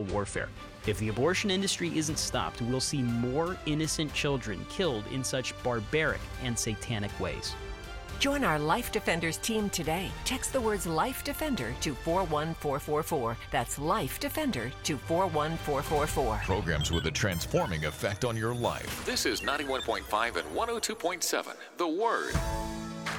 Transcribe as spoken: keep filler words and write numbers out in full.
warfare. If the abortion industry isn't stopped, we'll see more innocent children killed in such barbaric and satanic ways. Join our Life Defenders team today. Text the words Life Defender to four one four four four. That's Life Defender to four one four four four. Programs with a transforming effect on your life. This is ninety-one point five and one oh two point seven, The Word.